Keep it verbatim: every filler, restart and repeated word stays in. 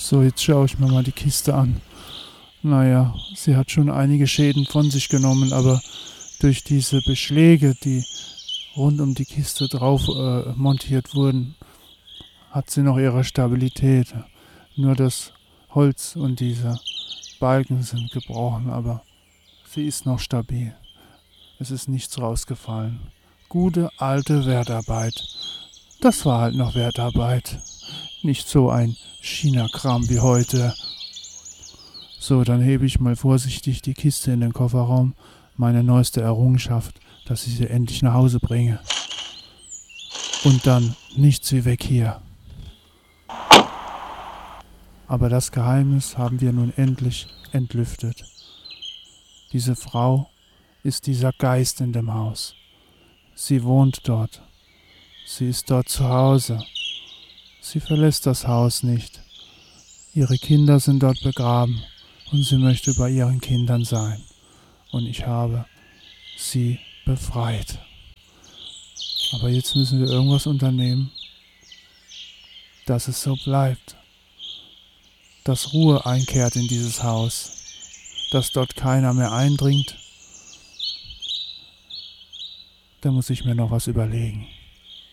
So, jetzt schaue ich mir mal die Kiste an. Naja, sie hat schon einige Schäden von sich genommen, aber durch diese Beschläge, die rund um die Kiste drauf äh, montiert wurden, hat sie noch ihre Stabilität. Nur das Holz und diese Balken sind gebrochen, aber sie ist noch stabil. Es ist nichts rausgefallen. Gute alte Wertarbeit. Das war halt noch Wertarbeit. Nicht so ein China-Kram wie heute. So, dann hebe ich mal vorsichtig die Kiste in den Kofferraum. Meine neueste Errungenschaft, dass ich sie endlich nach Hause bringe. Und dann nichts wie weg hier. Aber das Geheimnis haben wir nun endlich entlüftet. Diese Frau ist dieser Geist in dem Haus. Sie wohnt dort. Sie ist dort zu Hause. Sie verlässt das Haus nicht. Ihre Kinder sind dort begraben und sie möchte bei ihren Kindern sein. Und ich habe sie befreit. Aber jetzt müssen wir irgendwas unternehmen, dass es so bleibt. Dass Ruhe einkehrt in dieses Haus. Dass dort keiner mehr eindringt. Da muss ich mir noch was überlegen.